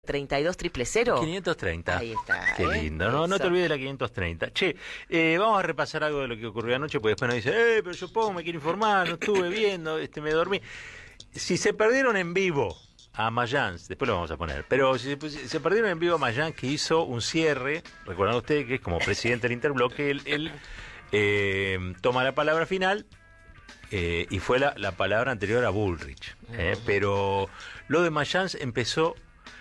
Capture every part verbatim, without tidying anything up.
treinta y dos triple cero. quinientos treinta. Ahí está. Qué ¿eh? lindo. No, no te olvides de la quinientos treinta. Che, eh, vamos a repasar algo de lo que ocurrió anoche, porque después nos dicen, eh, pero yo pongo, me quiero informar, no estuve viendo, este, me dormí. Si se perdieron en vivo a Mayans, después lo vamos a poner, pero si se, se perdieron en vivo a Mayans, que hizo un cierre, recordando ustedes que es como presidente del Interbloque, él, él eh, toma la palabra final. Eh, y fue la, la palabra anterior a Bullrich, eh, pero lo de Mayans empezó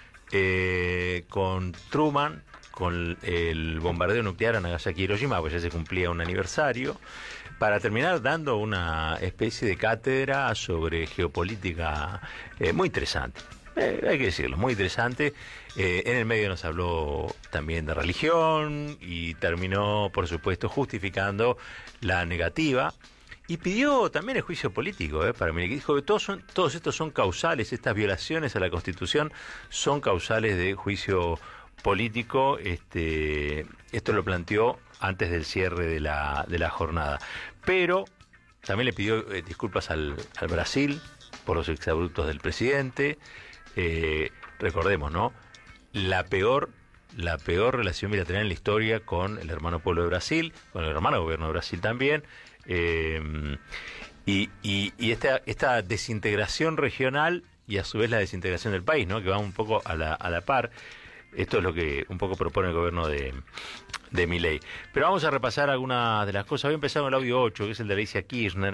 eh, con Truman, con el bombardeo nuclear a Nagasaki y Hiroshima, pues ya se cumplía un aniversario, para terminar dando una especie de cátedra sobre geopolítica eh, muy interesante. Eh, hay que decirlo, muy interesante. Eh, en el medio nos habló también de religión y terminó, por supuesto, justificando la negativa. Y pidió también el juicio político, ¿eh? Para mí, que dijo que todos, son, todos estos son causales, estas violaciones a la Constitución son causales de juicio político. Este, esto lo planteó antes del cierre de la, de la jornada. Pero también le pidió eh, disculpas al, al Brasil por los exabruptos del presidente. Eh, recordemos, ¿no? La peor... la peor relación bilateral en la historia con el hermano pueblo de Brasil, con el hermano gobierno de Brasil también, eh, y, y, y esta, esta desintegración regional y a su vez la desintegración del país, ¿no? Que va un poco a la, a la par. Esto es lo que un poco propone el gobierno de, de Milei. Pero vamos a repasar algunas de las cosas. Voy a empezar con el audio ocho, que es el de Alicia Kirchner,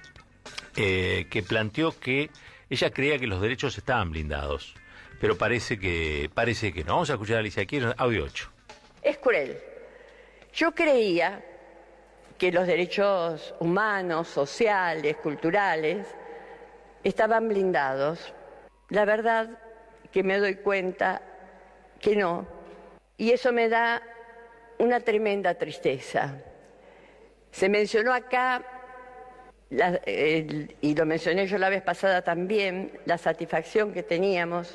eh, que planteó que ella creía que los derechos estaban blindados. Pero parece que parece que no. Vamos a escuchar a Alicia Kirchner, audio ocho. Es cruel. Yo creía que los derechos humanos, sociales, culturales, estaban blindados. La verdad que me doy cuenta que no. Y eso me da una tremenda tristeza. Se mencionó acá, la, el, y lo mencioné yo la vez pasada también, la satisfacción que teníamos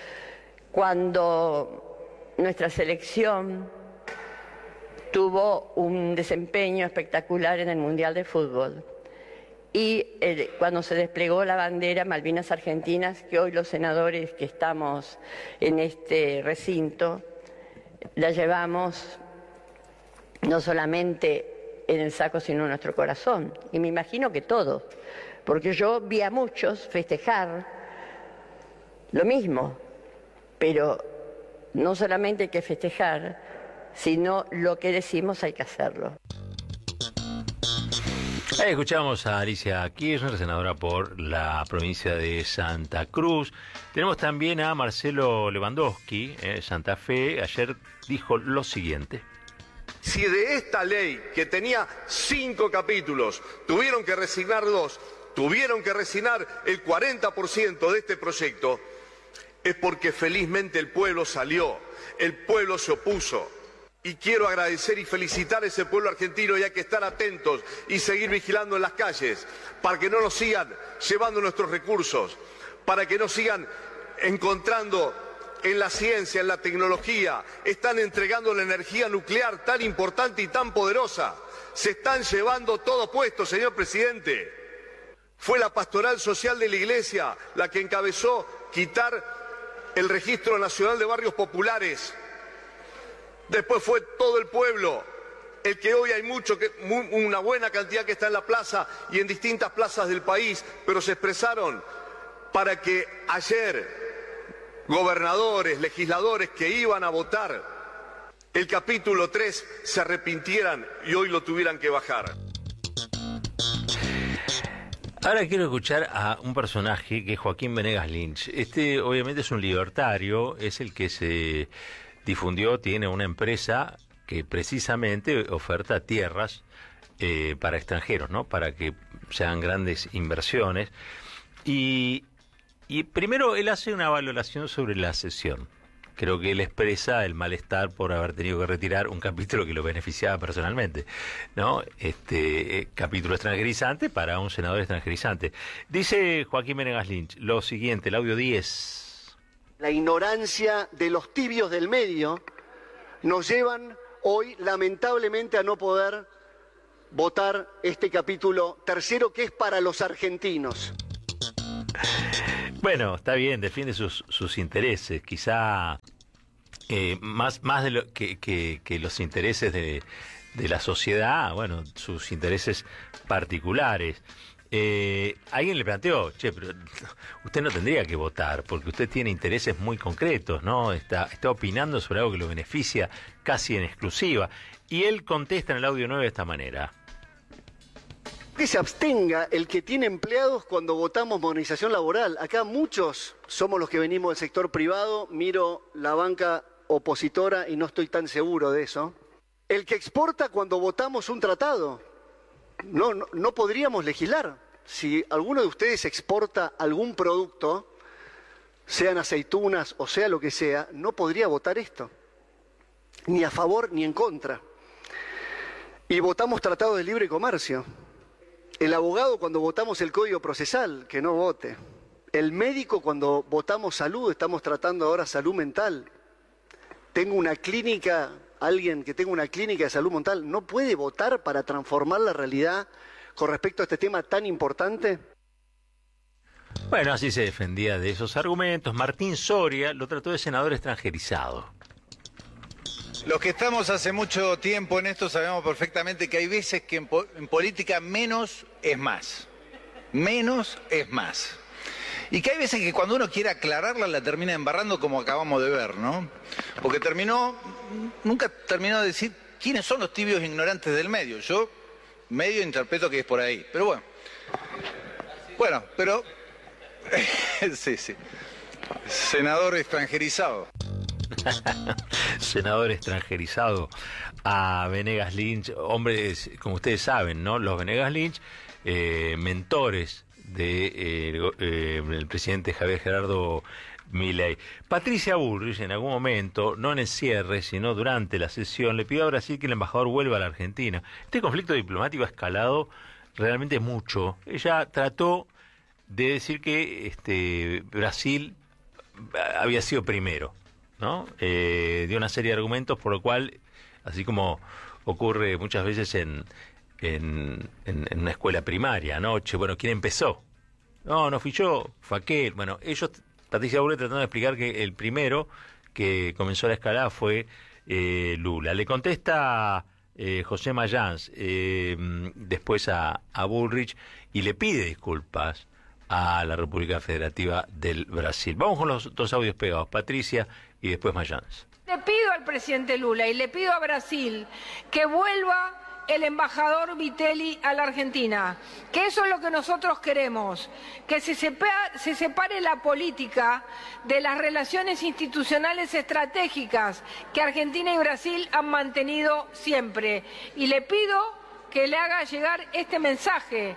cuando nuestra selección tuvo un desempeño espectacular en el Mundial de Fútbol y eh, cuando se desplegó la bandera Malvinas Argentinas, que hoy los senadores que estamos en este recinto la llevamos no solamente en el saco sino en nuestro corazón, y me imagino que todos, porque yo vi a muchos festejar lo mismo. Pero no solamente hay que festejar, sino lo que decimos hay que hacerlo. Ahí escuchamos a Alicia Kirchner, senadora por la provincia de Santa Cruz. Tenemos también a Marcelo Lewandowski, eh, Santa Fe. Ayer dijo lo siguiente. Si de esta ley, que tenía cinco capítulos, tuvieron que resignar dos, tuvieron que resignar el cuarenta por ciento de este proyecto, es porque felizmente el pueblo salió, el pueblo se opuso. Y quiero agradecer y felicitar a ese pueblo argentino, y hay que estar atentos y seguir vigilando en las calles para que no nos sigan llevando nuestros recursos, para que no sigan encontrando en la ciencia, en la tecnología, están entregando la energía nuclear tan importante y tan poderosa. Se están llevando todo puesto, señor presidente. Fue la Pastoral Social de la Iglesia la que encabezó quitar el Registro Nacional de Barrios Populares. Después fue todo el pueblo, el que hoy hay mucho, que, muy, una buena cantidad que está en la plaza y en distintas plazas del país, pero se expresaron para que ayer gobernadores, legisladores que iban a votar el capítulo tres se arrepintieran y hoy lo tuvieran que bajar. Ahora quiero escuchar a un personaje que es Joaquín Venegas Lynch. Este obviamente es un libertario, es el que se difundió, tiene una empresa que precisamente oferta tierras eh, para extranjeros, ¿no? Para que sean grandes inversiones. Y, y primero él hace una valoración sobre la cesión. Creo que él expresa el malestar por haber tenido que retirar un capítulo que lo beneficiaba personalmente, ¿no? Este eh, capítulo extranjerizante para un senador extranjerizante. Dice Joaquín Venegas Lynch lo siguiente, el audio diez. La ignorancia de los tibios del medio nos llevan hoy lamentablemente a no poder votar este capítulo tercero, que es para los argentinos. Bueno, está bien, defiende sus, sus intereses, quizá eh, más, más de lo que, que, que los intereses de, de la sociedad, bueno, sus intereses particulares. Eh, alguien le planteó, che, pero usted no tendría que votar porque usted tiene intereses muy concretos, ¿no? Está, está opinando sobre algo que lo beneficia casi en exclusiva. Y él contesta en el audio nueve de esta manera. Que se abstenga el que tiene empleados cuando votamos modernización laboral. Acá muchos somos los que venimos del sector privado, miro la banca opositora y no estoy tan seguro de eso. El que exporta cuando votamos un tratado. No, no, no podríamos legislar. Si alguno de ustedes exporta algún producto, sean aceitunas o sea lo que sea, no podría votar esto. Ni a favor ni en contra. Y votamos tratados de libre comercio. El abogado cuando votamos el Código Procesal, que no vote. El médico cuando votamos salud, estamos tratando ahora salud mental. Tengo una clínica... Alguien que tenga una clínica de salud mental no puede votar para transformar la realidad con respecto a este tema tan importante. Bueno, así se defendía de esos argumentos. Martín Soria lo trató de senador extranjerizado. Los que estamos hace mucho tiempo en esto sabemos perfectamente que hay veces que en, po en política menos es más. Menos es más. Y que hay veces que cuando uno quiere aclararla la termina embarrando como acabamos de ver, ¿no? Porque terminó, nunca terminó de decir quiénes son los tibios ignorantes del medio. Yo medio interpreto que es por ahí, pero bueno. Bueno, pero... sí, sí. Senador extranjerizado. Senador extranjerizado a Venegas Lynch. Hombres, como ustedes saben, ¿no? Los Venegas Lynch, eh, mentores de eh, eh, el presidente Javier Gerardo Milei. Patricia Bullrich en algún momento, no en el cierre, sino durante la sesión, le pidió a Brasil que el embajador vuelva a la Argentina. Este conflicto diplomático ha escalado realmente mucho. Ella trató de decir que este Brasil había sido primero, ¿no? Eh, dio una serie de argumentos por lo cual, así como ocurre muchas veces en En, en, en una escuela primaria anoche, bueno, ¿quién empezó? No, no fui yo, fue aquel. Bueno, ellos, Patricia Bullrich tratando de explicar que el primero que comenzó la escalada fue eh, Lula. Le contesta eh, José Mayans eh, después a, a Bullrich y le pide disculpas a la República Federativa del Brasil. Vamos con los dos audios pegados, Patricia y después Mayans. Le pido al presidente Lula y le pido a Brasil que vuelva el embajador Vitelli a la Argentina, que eso es lo que nosotros queremos, que se separe, se separe la política de las relaciones institucionales estratégicas que Argentina y Brasil han mantenido siempre. Y le pido que le haga llegar este mensaje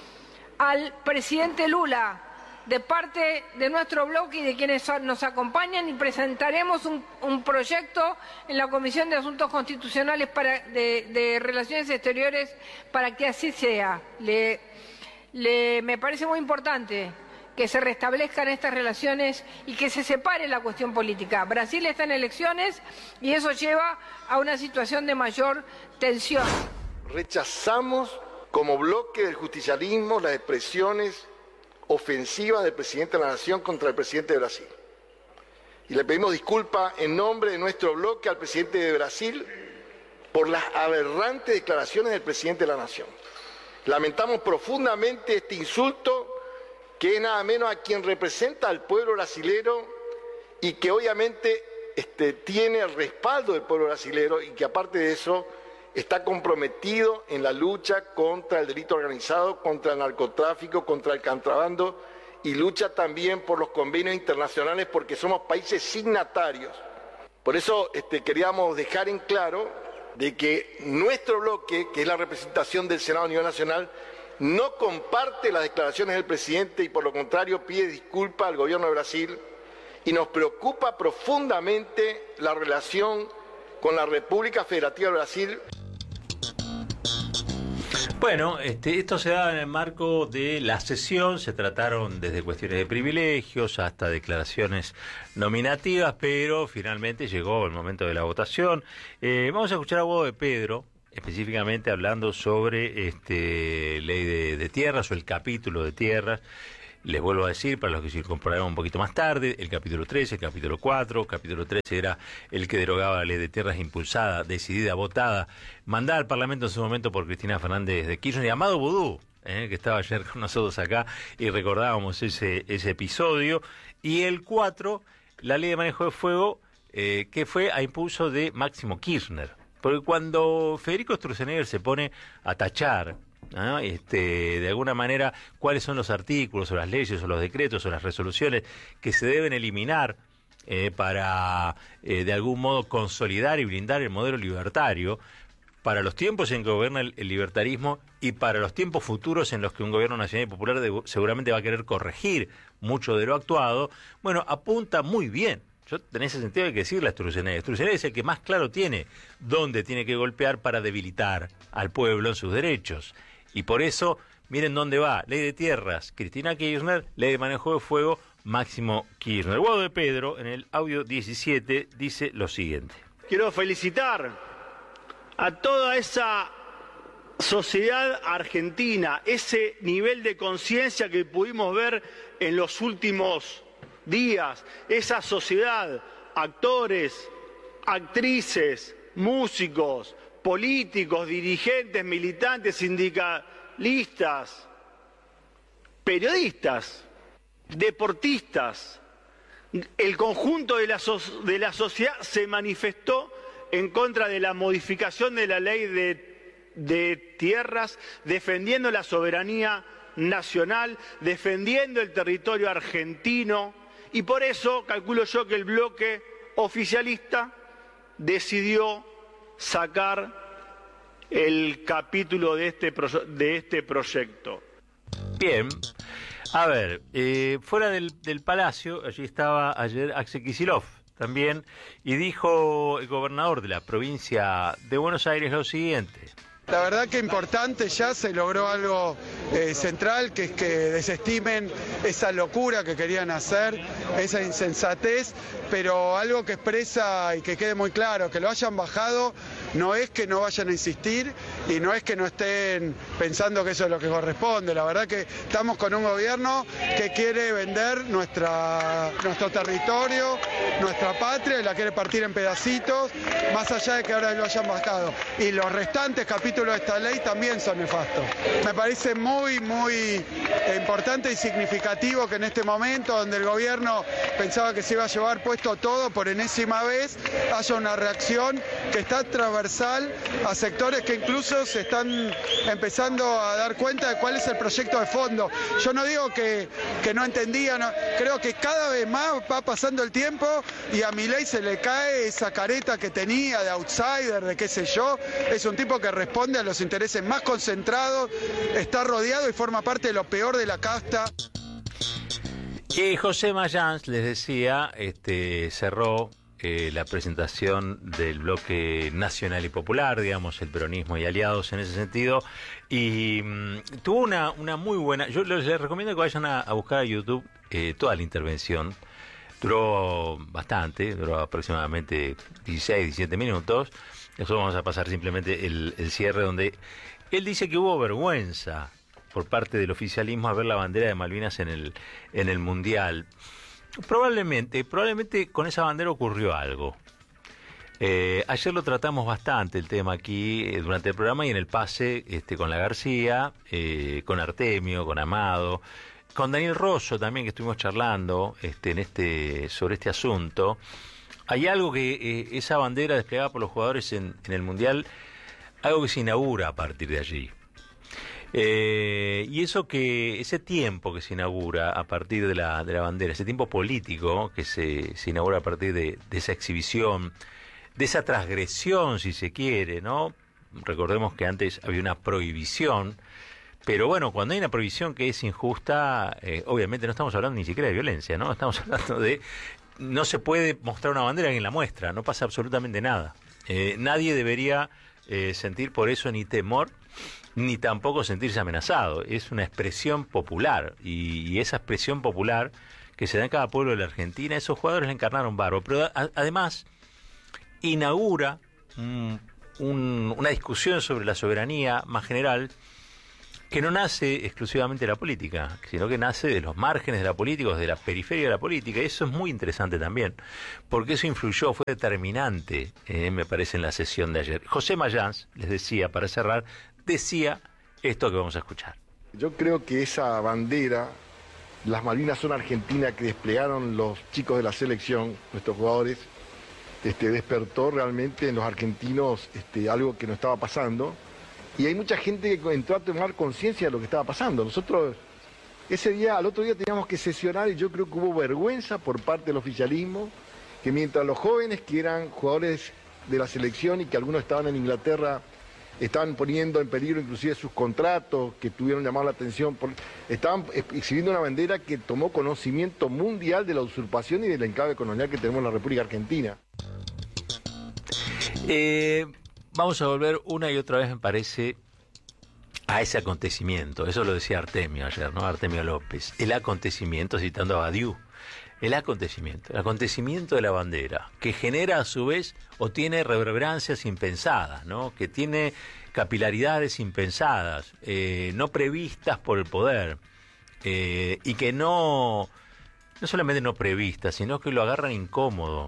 al presidente Lula de parte de nuestro bloque y de quienes nos acompañan, y presentaremos un, un proyecto en la Comisión de Asuntos Constitucionales para, de, de Relaciones Exteriores para que así sea. Le, le, me parece muy importante que se restablezcan estas relaciones y que se separe la cuestión política. Brasil está en elecciones y eso lleva a una situación de mayor tensión. Rechazamos como bloque del justicialismo las expresiones ofensiva del presidente de la Nación contra el presidente de Brasil. Y le pedimos disculpas en nombre de nuestro bloque al presidente de Brasil por las aberrantes declaraciones del presidente de la Nación. Lamentamos profundamente este insulto, que es nada menos a quien representa al pueblo brasilero y que obviamente este, tiene el respaldo del pueblo brasilero y que aparte de eso está comprometido en la lucha contra el delito organizado, contra el narcotráfico, contra el contrabando y lucha también por los convenios internacionales porque somos países signatarios. Por eso este, queríamos dejar en claro de que nuestro bloque, que es la representación del Senado a nivel nacional, no comparte las declaraciones del presidente y por lo contrario pide disculpas al gobierno de Brasil y nos preocupa profundamente la relación con la República Federativa de Brasil. Bueno, este, esto se daba en el marco de la sesión, se trataron desde cuestiones de privilegios hasta declaraciones nominativas, pero finalmente llegó el momento de la votación. Eh, vamos a escuchar a Guado de Pedro, específicamente hablando sobre este ley de, de tierras o el capítulo de tierras, Les vuelvo a decir, para los que se incorporaron un poquito más tarde, el capítulo trece, el capítulo cuatro, capítulo trece era el que derogaba la ley de tierras impulsada, decidida, votada, mandada al Parlamento en su momento por Cristina Fernández de Kirchner, llamado Vudú, eh, que estaba ayer con nosotros acá y recordábamos ese, ese episodio. Y el cuatro, la ley de manejo de fuego, eh, que fue a impulso de Máximo Kirchner. Porque cuando Federico Sturzenegger se pone a tachar, ¿no? Este, de alguna manera, cuáles son los artículos o las leyes o los decretos o las resoluciones que se deben eliminar eh, para eh, de algún modo consolidar y blindar el modelo libertario para los tiempos en que gobierna el, el libertarismo y para los tiempos futuros en los que un gobierno nacional y popular de, seguramente va a querer corregir mucho de lo actuado. Bueno, apunta muy bien. Yo en ese sentido hay que decirle a Sturzenegger. Sturzenegger es el que más claro tiene dónde tiene que golpear para debilitar al pueblo en sus derechos. Y por eso, miren dónde va. Ley de tierras, Cristina Kirchner. Ley de manejo de fuego, Máximo Kirchner. Guado de Pedro, en el audio diecisiete, dice lo siguiente. Quiero felicitar a toda esa sociedad argentina, ese nivel de conciencia que pudimos ver en los últimos días, esa sociedad, actores, actrices, músicos, políticos, dirigentes, militantes, sindicalistas, periodistas, deportistas. El conjunto de la, so de la sociedad se manifestó en contra de la modificación de la ley de, de tierras, defendiendo la soberanía nacional, defendiendo el territorio argentino, y por eso calculo yo que el bloque oficialista decidió sacar el capítulo de este, de este proyecto. Bien, a ver, eh, fuera del, del Palacio, allí estaba ayer Axel Kicillof también, y dijo el gobernador de la provincia de Buenos Aires lo siguiente. La verdad que importante, ya se logró algo eh, central, que es que desestimen esa locura que querían hacer, esa insensatez, pero algo que expresa y que quede muy claro, que lo hayan bajado no es que no vayan a insistir y no es que no estén pensando que eso es lo que corresponde. La verdad que estamos con un gobierno que quiere vender nuestra, nuestro territorio, nuestra patria, y la quiere partir en pedacitos, más allá de que ahora lo hayan bajado. Y los restantes capítulos de esta ley también son nefastos. Me parece muy, muy importante y significativo que en este momento, donde el gobierno pensaba que se iba a llevar puesto todo por enésima vez, haya una reacción que está transversal a sectores que incluso se están empezando a dar cuenta de cuál es el proyecto de fondo. Yo no digo que, que no entendía, no, creo que cada vez más va pasando el tiempo y a Milei se le cae esa careta que tenía de outsider, de qué sé yo. Es un tipo que responde a los intereses más concentrados, está rodeado y forma parte de lo peor de la casta. Y José Mayans, les decía, este, cerró eh, la presentación del bloque nacional y popular, digamos, el peronismo y aliados en ese sentido, y mmm, tuvo una, una muy buena... Yo les, les recomiendo que vayan a, a buscar a YouTube eh, toda la intervención. Duró bastante, duró aproximadamente dieciséis, diecisiete minutos. Eso vamos a pasar simplemente el, el cierre, donde él dice que hubo vergüenza por parte del oficialismo a ver la bandera de Malvinas en el, en el Mundial. Probablemente, probablemente con esa bandera ocurrió algo. Eh, ayer lo tratamos bastante el tema aquí eh, durante el programa y en el pase este, con la García, eh, con Artemio, con Amado, con Daniel Rosso también, que estuvimos charlando este, en este, sobre este asunto. Hay algo que eh, esa bandera desplegada por los jugadores en, en el Mundial, algo que se inaugura a partir de allí. Eh, y eso que, ese tiempo que se inaugura a partir de la, de la bandera, ese tiempo político que se, se inaugura a partir de, de esa exhibición, de esa transgresión, si se quiere, ¿no? Recordemos que antes había una prohibición, pero bueno, cuando hay una prohibición que es injusta, eh, obviamente no estamos hablando ni siquiera de violencia, ¿no? Estamos hablando de... No se puede mostrar una bandera en la muestra, no pasa absolutamente nada. Eh, nadie debería eh, sentir por eso ni temor, ni tampoco sentirse amenazado. Es una expresión popular, y, y esa expresión popular que se da en cada pueblo de la Argentina, esos jugadores la encarnaron bárbaro, pero a, además inaugura un, un, una discusión sobre la soberanía más general que no nace exclusivamente de la política, sino que nace de los márgenes de la política, de la periferia de la política, y eso es muy interesante también, porque eso influyó, fue determinante, eh, me parece, en la sesión de ayer. José Mayans, les decía, para cerrar, decía esto que vamos a escuchar. Yo creo que esa bandera, las Malvinas son Argentina, que desplegaron los chicos de la selección, nuestros jugadores, este, despertó realmente en los argentinos este, algo que no estaba pasando. Y hay mucha gente que entró a tomar conciencia de lo que estaba pasando. Nosotros, ese día, al otro día teníamos que sesionar y yo creo que hubo vergüenza por parte del oficialismo, que mientras los jóvenes que eran jugadores de la selección y que algunos estaban en Inglaterra, estaban poniendo en peligro inclusive sus contratos, que tuvieron llamado la atención, por, estaban exhibiendo una bandera que tomó conocimiento mundial de la usurpación y del enclave colonial que tenemos en la República Argentina. Eh... Vamos a volver una y otra vez, me parece, a ese acontecimiento. Eso lo decía Artemio ayer, ¿no? Artemio López. El acontecimiento, citando a Badiou. El acontecimiento. El acontecimiento de la bandera, que genera a su vez, o tiene reverberancias impensadas, ¿no? Que tiene capilaridades impensadas, eh, no previstas por el poder, eh, y que no, no solamente no previstas, sino que lo agarran incómodo.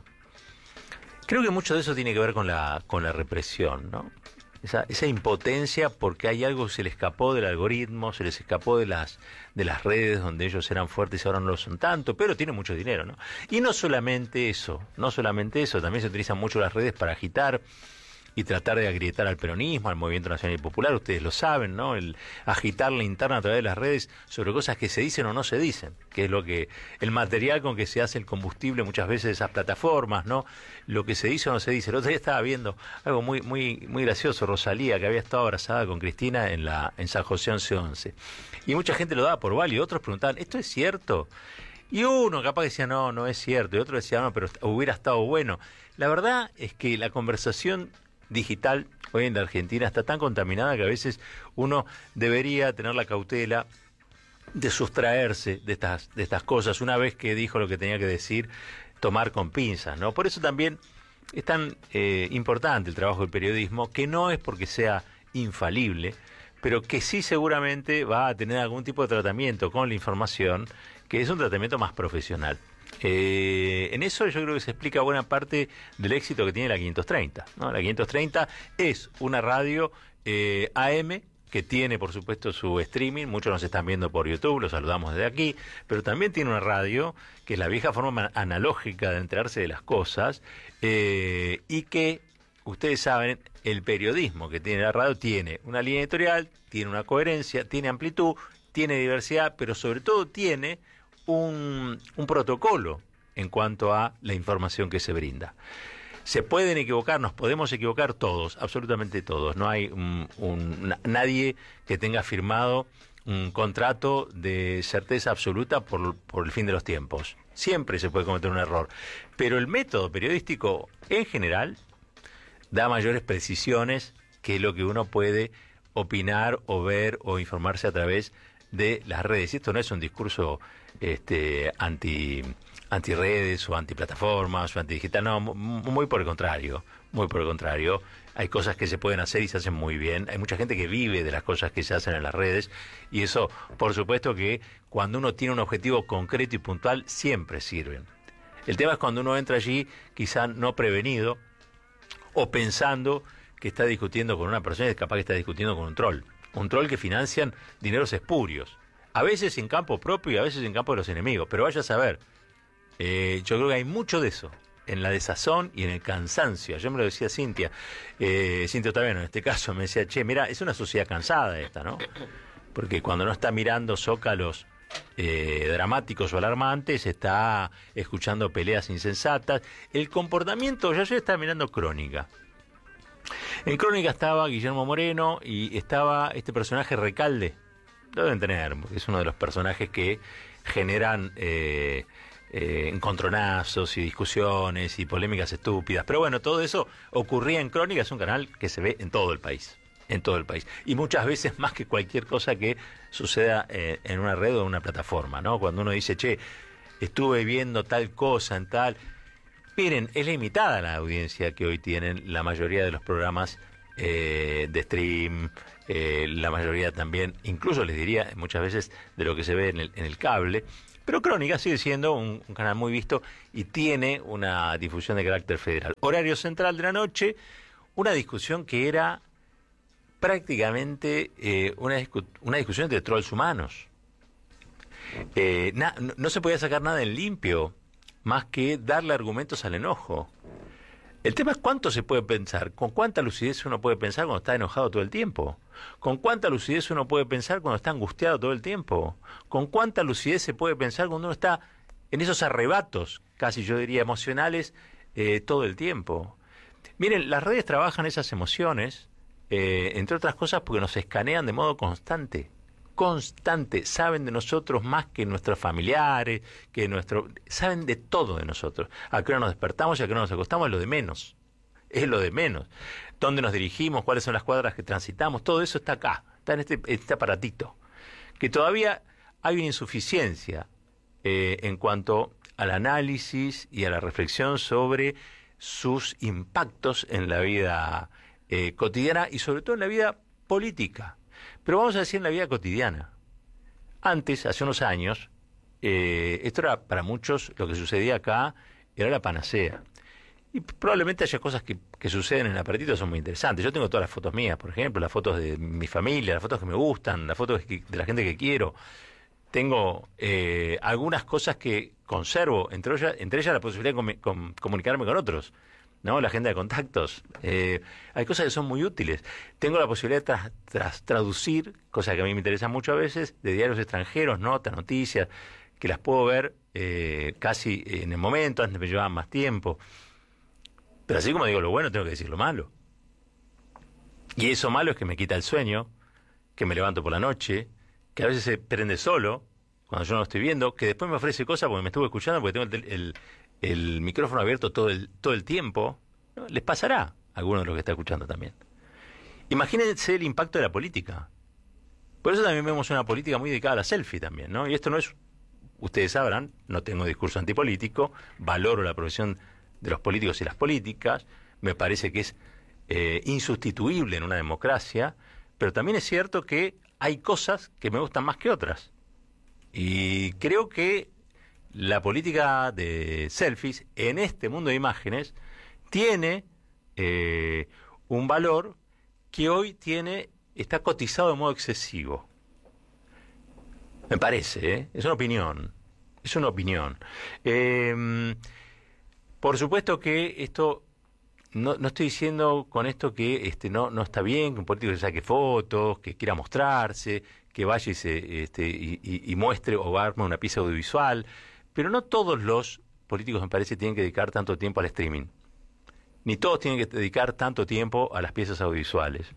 Creo que mucho de eso tiene que ver con la con la represión, ¿no? Esa, esa impotencia porque hay algo que se le escapó del algoritmo, se les escapó de las de las redes donde ellos eran fuertes y ahora no lo son tanto, pero tienen mucho dinero, ¿no? Y no solamente eso, no solamente eso, también se utilizan mucho las redes para agitar y tratar de agrietar al peronismo, al Movimiento Nacional y Popular, ustedes lo saben, ¿no? El agitar la interna a través de las redes sobre cosas que se dicen o no se dicen, que es lo que, el material con que se hace el combustible muchas veces de esas plataformas, ¿no? Lo que se dice o no se dice. El otro día estaba viendo algo muy, muy, muy gracioso, Rosalía, que había estado abrazada con Cristina en la, en San José once once. Y mucha gente lo daba por válido, otros preguntaban, ¿esto es cierto? Y uno capaz decía, no, no es cierto, y otro decía, no, pero hubiera estado bueno. La verdad es que la conversación digital hoy en la Argentina está tan contaminada que a veces uno debería tener la cautela de sustraerse de estas de estas cosas una vez que dijo lo que tenía que decir, tomar con pinzas, ¿no? Por eso también es tan eh, importante el trabajo del periodismo, que no es porque sea infalible, pero que sí seguramente va a tener algún tipo de tratamiento con la información, que es un tratamiento más profesional. Eh, en eso yo creo que se explica buena parte del éxito que tiene la quinientos treinta, ¿no? La quinientos treinta es una radio eh, A M que tiene, por supuesto, su streaming. Muchos nos están viendo por YouTube, los saludamos desde aquí, pero también tiene una radio que es la vieja forma analógica de enterarse de las cosas, eh, y que, ustedes saben, el periodismo que tiene la radio tiene una línea editorial, tiene una coherencia, tiene amplitud, tiene diversidad, pero sobre todo tiene Un, un protocolo en cuanto a la información que se brinda. Se pueden equivocar, nos podemos equivocar todos, absolutamente todos. No hay un, un, nadie que tenga firmado un contrato de certeza absoluta por, por el fin de los tiempos. Siempre se puede cometer un error. Pero el método periodístico, en general, da mayores precisiones que lo que uno puede opinar o ver o informarse a través de las redes. Y esto no es un discurso este anti anti redes o anti plataformas o anti digital, no, muy por el contrario, muy por el contrario. Hay cosas que se pueden hacer y se hacen muy bien. Hay mucha gente que vive de las cosas que se hacen en las redes, y eso, por supuesto, que cuando uno tiene un objetivo concreto y puntual, siempre sirven. El tema es cuando uno entra allí, quizá no prevenido, o pensando que está discutiendo con una persona y capaz que está discutiendo con un troll. Un troll que financian dineros espurios. A veces en campo propio y a veces en campo de los enemigos. Pero vaya a saber, eh, yo creo que hay mucho de eso, en la desazón y en el cansancio. Ayer me lo decía Cintia, eh, Cintia Otaviano en este caso, me decía, che, mira, es una sociedad cansada esta, ¿no? Porque cuando no está mirando zócalos eh, dramáticos o alarmantes, está escuchando peleas insensatas. El comportamiento, yo ayer estaba mirando Crónica. En Crónica estaba Guillermo Moreno y estaba este personaje Recalde. Lo deben tener, porque es uno de los personajes que generan eh, eh, encontronazos y discusiones y polémicas estúpidas. Pero bueno, todo eso ocurría en Crónica, es un canal que se ve en todo el país. En todo el país. Y muchas veces más que cualquier cosa que suceda eh, en una red o en una plataforma, ¿no? Cuando uno dice, che, estuve viendo tal cosa en tal... Miren, es limitada la audiencia que hoy tienen la mayoría de los programas eh, de stream, eh, la mayoría también, incluso les diría muchas veces de lo que se ve en el, en el cable. Pero Crónica sigue siendo un, un canal muy visto y tiene una difusión de carácter federal. Horario central de la noche, una discusión que era prácticamente eh, una, discu una discusión entre trolls humanos. Eh, na, no, no se podía sacar nada en limpio, más que darle argumentos al enojo. El tema es cuánto se puede pensar, con cuánta lucidez uno puede pensar cuando está enojado todo el tiempo, con cuánta lucidez uno puede pensar cuando está angustiado todo el tiempo, con cuánta lucidez se puede pensar cuando uno está en esos arrebatos, casi yo diría emocionales, eh, todo el tiempo. Miren, las redes trabajan esas emociones, eh, entre otras cosas porque nos escanean de modo constante. Constante, saben de nosotros más que nuestros familiares, que nuestro, saben de todo de nosotros. A qué hora nos despertamos y a qué hora nos acostamos es lo de menos, es lo de menos. Dónde nos dirigimos, cuáles son las cuadras que transitamos, todo eso está acá, está en este, este aparatito. Que todavía hay una insuficiencia eh, en cuanto al análisis y a la reflexión sobre sus impactos en la vida eh, cotidiana y sobre todo en la vida política. Pero vamos a decir en la vida cotidiana. Antes, hace unos años, eh, esto era para muchos, lo que sucedía acá era la panacea. Y probablemente haya cosas que, que suceden en el aparatito que son muy interesantes. Yo tengo todas las fotos mías, por ejemplo, las fotos de mi familia, las fotos que me gustan, las fotos que, de la gente que quiero. Tengo eh, algunas cosas que conservo, entre ellas, entre ellas la posibilidad de com com comunicarme con otros. ¿No? La agenda de contactos. Eh, hay cosas que son muy útiles. Tengo la posibilidad de tra tra traducir, cosa que a mí me interesa mucho a veces, de diarios extranjeros, notas, noticias, que las puedo ver eh, casi en el momento, antes me llevaban más tiempo. Pero así como digo lo bueno, tengo que decir lo malo. Y eso malo es que me quita el sueño, que me levanto por la noche, que a veces se prende solo, cuando yo no lo estoy viendo, que después me ofrece cosas porque me estuve escuchando, porque tengo el... el el micrófono abierto todo el, todo el tiempo, ¿no? Les pasará a algunos de los que está escuchando también. Imagínense el impacto de la política. Por eso también vemos una política muy dedicada a la selfie también, ¿no? Y esto no es, ustedes sabrán, no tengo discurso antipolítico, valoro la profesión de los políticos y las políticas, me parece que es eh, insustituible en una democracia, pero también es cierto que hay cosas que me gustan más que otras. Y creo que la política de selfies en este mundo de imágenes tiene eh, un valor que hoy tiene está cotizado de modo excesivo. Me parece, ¿eh? Es una opinión. Es una opinión. Eh, por supuesto que esto, no, no estoy diciendo con esto que este, no, no está bien que un político se saque fotos, que quiera mostrarse, que vaya y, se, este, y, y, y muestre o arme una pieza audiovisual. Pero no todos los políticos, me parece, tienen que dedicar tanto tiempo al streaming. Ni todos tienen que dedicar tanto tiempo a las piezas audiovisuales.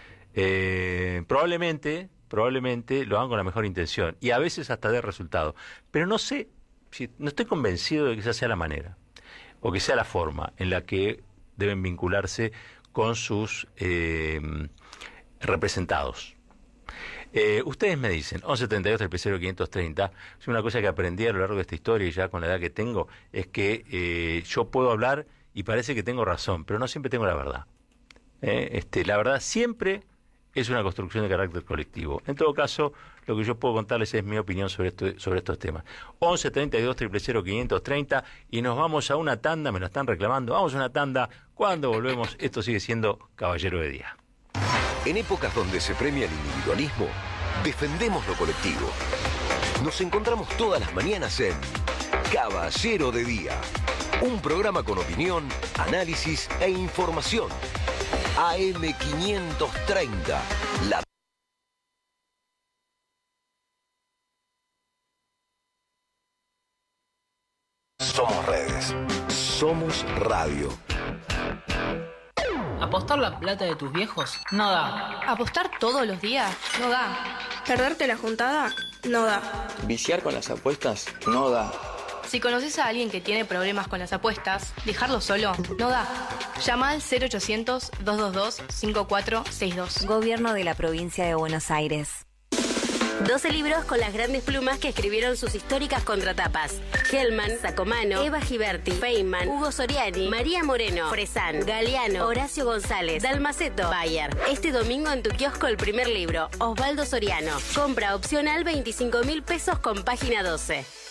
Eh, probablemente, probablemente lo hagan con la mejor intención. Y a veces hasta dé resultado. Pero no sé, si, no estoy convencido de que esa sea la manera. O que sea la forma en la que deben vincularse con sus eh, representados. Eh, ustedes me dicen, once treinta y dos, treinta y cero, quinientos treinta, es una cosa que aprendí a lo largo de esta historia y ya con la edad que tengo, es que eh, yo puedo hablar y parece que tengo razón, pero no siempre tengo la verdad. Eh, este, la verdad siempre es una construcción de carácter colectivo. En todo caso, lo que yo puedo contarles es mi opinión sobre, esto, sobre estos temas. once treinta y dos, cero cero, quinientos treinta y nos vamos a una tanda, me lo están reclamando, vamos a una tanda, cuando volvemos, esto sigue siendo Caballero de Día. En épocas donde se premia el individualismo, defendemos lo colectivo. Nos encontramos todas las mañanas en Caballero de Día, un programa con opinión, análisis e información. A M quinientos treinta, la... Somos redes, somos radio. ¿Apostar la plata de tus viejos? No da. ¿Apostar todos los días? No da. ¿Perderte la juntada? No da. ¿Viciar con las apuestas? No da. Si conoces a alguien que tiene problemas con las apuestas, dejarlo solo no da. Llama al cero ochocientos, dos dos dos, cinco cuatro seis dos. Gobierno de la Provincia de Buenos Aires. doce libros con las grandes plumas que escribieron sus históricas contratapas. Hellman, Sacomano, Eva Giberti, Feynman, Hugo Soriani, María Moreno, Fresán, Galeano, Horacio González, Dalmaceto, Bayer. Este domingo en tu kiosco el primer libro, Osvaldo Soriano. Compra opcional veinticinco mil pesos con página doce.